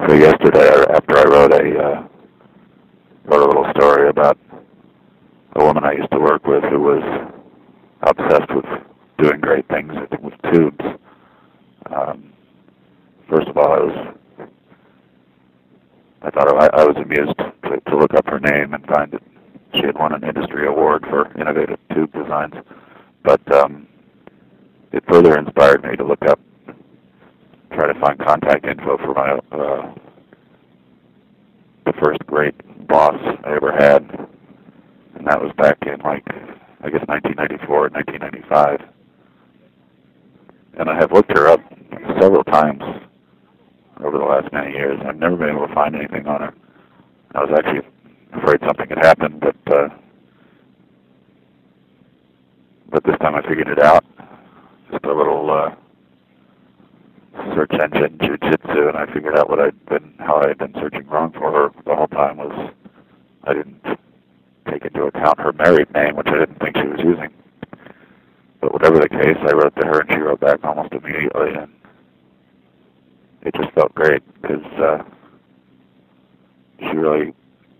So yesterday, after I wrote a little story about a woman I used to work with who was obsessed with doing great things, I think, with tubes. First of all, I thought I was amused to look up her name and find that she had won an industry award for innovative tube designs. But it further inspired me to look up, try to find contact info for my the first great boss I ever had, and that was back in, like, I guess 1994 and 1995. And I have looked her up several times over the last many years, and I've never been able to find anything on her. I was actually afraid something had happened, but this time I figured it out. Just a little search engine jujitsu, and I figured out how I had been searching wrong for her the whole time was I didn't take into account her married name, which I didn't think she was using. But whatever the case, I wrote to her, and she wrote back almost immediately, and it just felt great because she really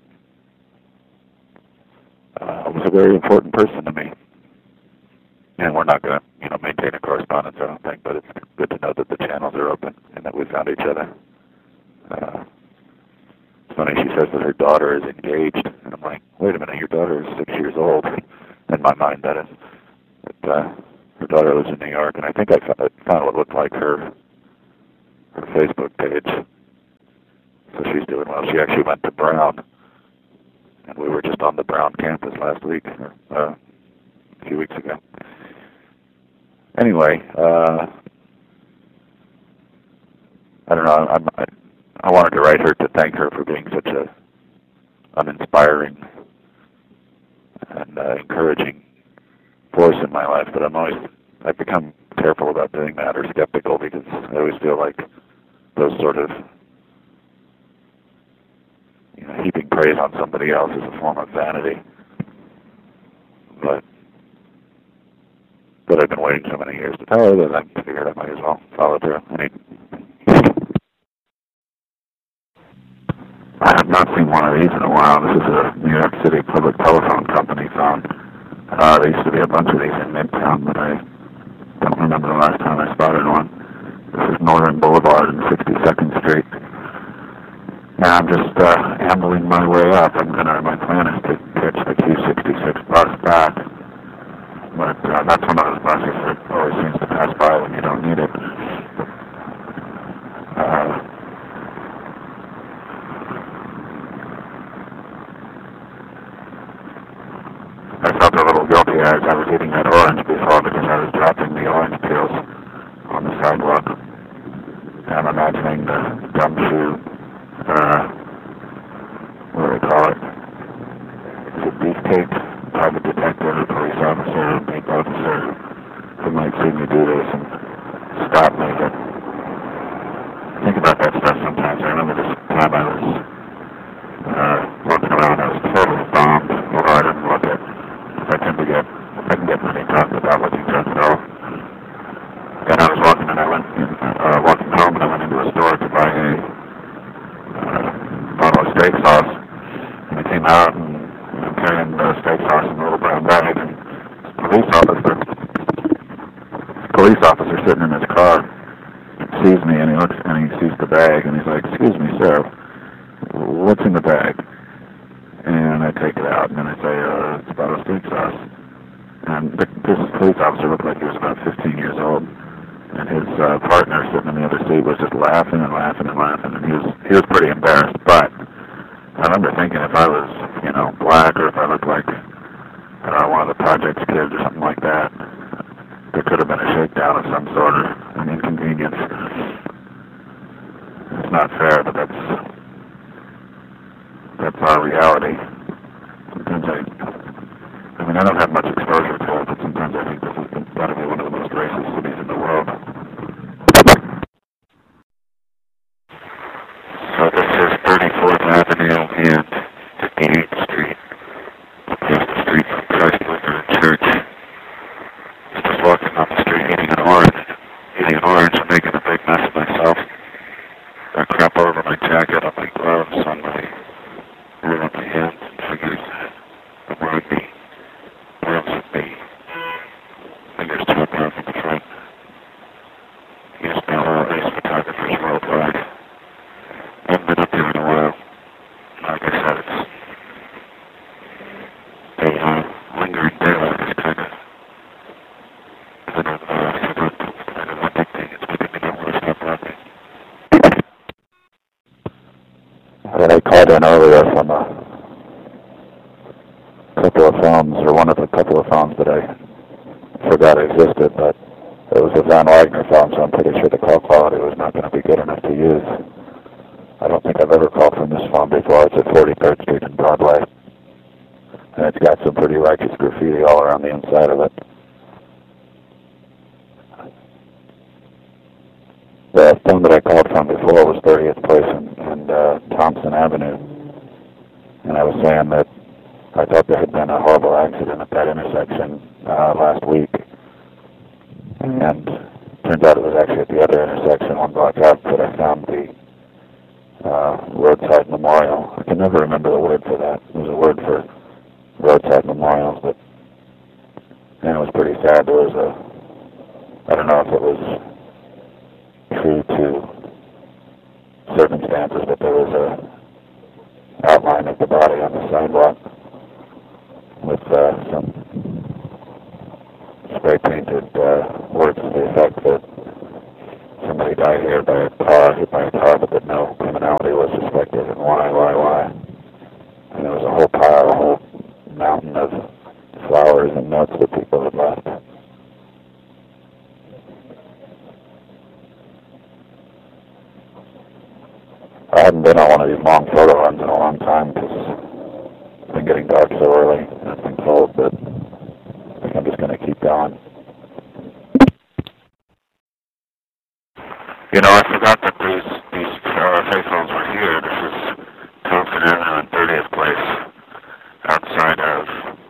was a very important person to me. And we're not going to, maintain a correspondence, I don't think, but it's good to know that the channels are open and that we found each other. It's funny, she says that her daughter is engaged, and I'm like, wait a minute, your daughter is 6 years old. In my mind, that is. But her daughter lives in New York, and I think I found what looked like her Facebook page. So she's doing well. She actually went to Brown, and we were just on the Brown campus last week, a few weeks ago. Anyway, I don't know. I wanted to write her to thank her for being such an inspiring and encouraging force in my life. But I've become careful about doing that, or skeptical, because I always feel like those sort of heaping praise on somebody else is a form of vanity. But I've been waiting so many years to tell her that I figured I might as well follow through. I have not seen one of these in a while. This is a New York City public telephone company phone. There used to be a bunch of these in Midtown, but I don't remember the last time I spotted one. This is Northern Boulevard and 62nd Street. Now I'm just ambling my way up. My plan is to catch the Q66 bus back. But that's one of those buses that always seems to pass by when you don't need it. I felt a little guilty as I was eating that orange before, because I was dropping the orange peels on the sidewalk. I'm imagining the gumshoe, what do they call it? Is it beefcake? Private detective or police officer or bank officer who might see me do this and stop me. But I think about that stuff sometimes. I remember this time I was walking around, I was totally bombed, although I didn't look at. I can get many talks without looking drugs at all. And I was walking home, and I went into a store to buy a bottle of steak sauce, and I came out and I'm carrying steak sauce in a little brown bag, and police officer sitting in his car sees me, and he looks and he sees the bag, and he's like, "Excuse me, sir, what's in the bag?" And I take it out, and then I say, "It's a bottle of steak sauce." And this police officer looked like he was about 15 years old, and his partner sitting in the other seat was just laughing and laughing and laughing, and he was pretty embarrassed. But I remember thinking, if I was, black, or if I looked like one of the project's kids or something like that, there could have been a shakedown of some sort, or an inconvenience. It's not fair, but that's our reality. Sometimes I don't have much exposure to it, but sometimes I think this has got to be one of the most racist cities in the world. So this is 34th Avenue and 58th Street, across the street from Christ Lutheran Church. I was just walking down the street eating an orange and making a big mess of myself. Got crap over my jacket, on my gloves, on my hands and fingers around me. Where else would be? Fingers to above in the front. Used by all ace photographers worldwide. I haven't been up there in a while. Like I said, it's a lingering daylight is kind of addicting. It's making me not want to stop laughing. I called in earlier from a couple of phones, or one of a couple of phones that I forgot existed, but it was a Van Wagner phone, so I'm pretty sure the call quality was not going to be good enough to use. I don't think I've ever called from this phone before. It's at 43rd Street and Broadway, and it's got some pretty righteous graffiti all around the inside of it. The phone that I called from before was 30th Place and Thompson Avenue, and I was saying that I thought there had been a horrible accident at that intersection last week, and turns out it was actually at the other intersection, one block up, that I found the roadside memorial. I can never remember the word for that. It was a word for roadside memorials, but and it was pretty sad. There was I don't know if it was true to circumstances, but there was a outline of the body on the sidewalk with some spray painted words to the effect that somebody died here by a car, hit by a car, but that no criminality was suspected, and why. And there was a whole pile, a whole mountain of flowers and notes that people had left. I hadn't been on one of these long photo runs in a long time because it's been getting dark so early and it's been cold, but I think I'm just going to keep going. You know, I forgot that these payphones were here. This is Thompson Avenue and 30th Place, outside of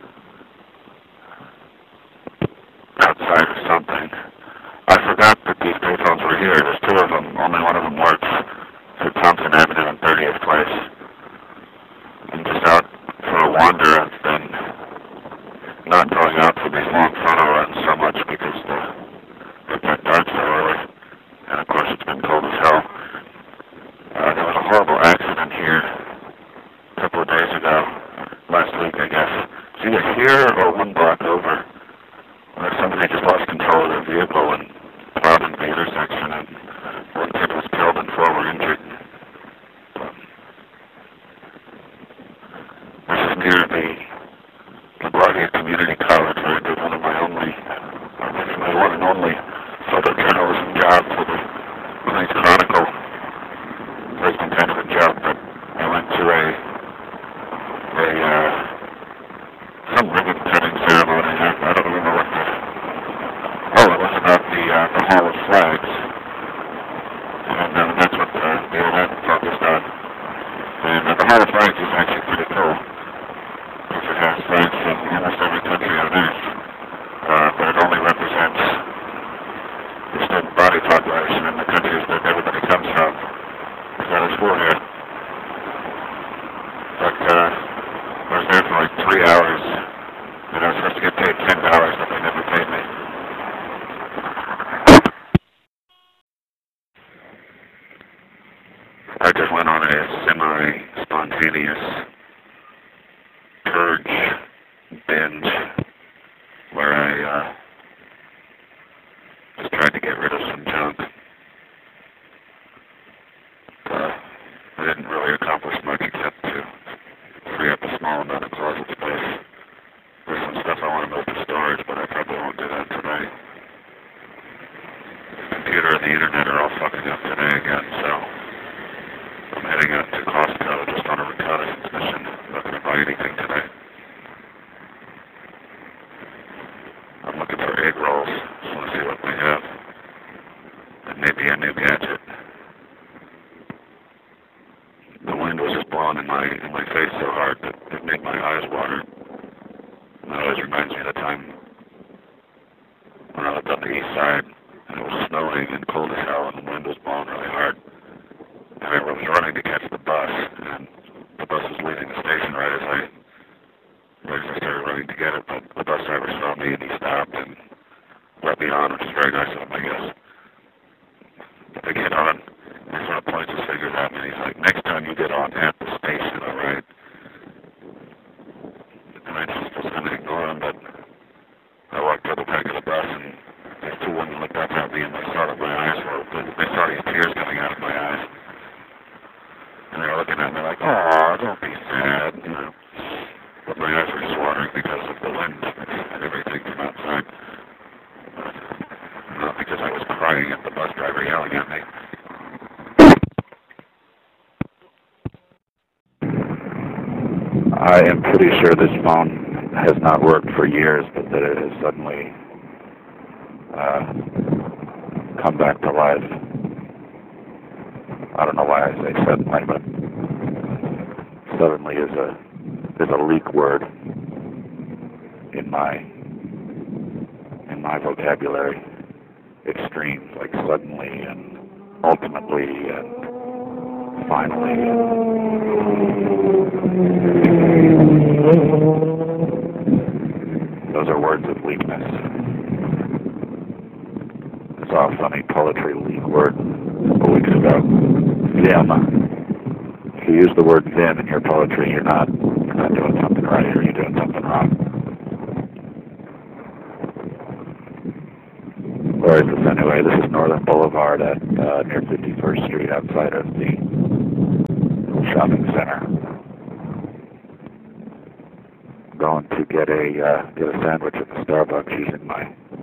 something. I forgot that these payphones were here. There's two of them. Only one of them works. It's at Thompson Avenue and 30th Place. I'm just out for a wander. I've been not going out for these long photo runs so much because it got dark so early. And of course it's been cold as hell. There was a horrible accident here a couple of days ago, last week I guess. It's either here or one block over, where somebody just lost control of their vehicle and plowed into the intersection, and one kid was killed and 4 were injured. This is near the LaGuardia Community College, where I did one of my one and only photojournalism job for the Queens Chronicle. It's always been kind of a joke, but I went to some ribbon cutting ceremony. I don't remember what it was about the Hall of Flags. And that's what the event focused on. And the Hall of Flags is actually pretty cool, because it has flags from almost every country on earth, but it only represents the student body population in the countries that everybody comes from. We've got a school here. But I was there for like 3 hours, and I was supposed to get paid $10, but they never paid me. I just went on a semi-spontaneous purge binge where I just tried to get rid of some junk. I didn't really accomplish much except to free up a small amount of closet space. There's some stuff I want to move to storage, but I probably won't do that today. The computer and the internet are all fucking up today again, so I'm heading out to Costco just on a reconnaissance mission. I'm not going to buy anything today. I'm looking for egg rolls. Just want to see what they have. And maybe a new gadget. The wind was just blowing in my face so hard that it made my eyes water. And it always reminds me of the time when I lived on the east side and it was snowing and cold as hell and the wind was blowing really hard. And I was going to catch the bus, and the bus was leaving the station right as I started running to get it, but the bus driver saw me and he stopped and let me on, which is very nice of him, I guess. But I get on, and he sort of points his fingers at me, and he's like, next time you get on at the station, all right? And I just was going to ignore him, but I walked to the back of the bus, and these two women looked up at me, and they saw that my eyes were, they saw these tears coming out of my eyes. And they were looking at me like, oh, don't be sad, you know. But my eyes were just watering because of the wind and everything from outside. Not because I was crying at the bus driver yelling at me. I am pretty sure this phone has not worked for years, but that it has suddenly come back to life. I don't know why I say suddenly, but suddenly is a leak word in my vocabulary. Extremes like suddenly and ultimately and finally. Those are words of weakness. I saw a funny poetry leak word a couple weeks ago. Vim. If you use the word vim in your poetry, you're not doing something right, or you're doing something wrong. Where is this anyway? This is Northern Boulevard at near 51st Street, outside of the shopping center. I'm going to get a sandwich at the Starbucks using my